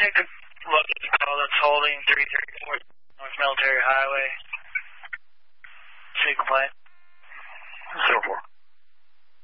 take a look at the call that's holding 334 North Military Highway? Say complaint. 04.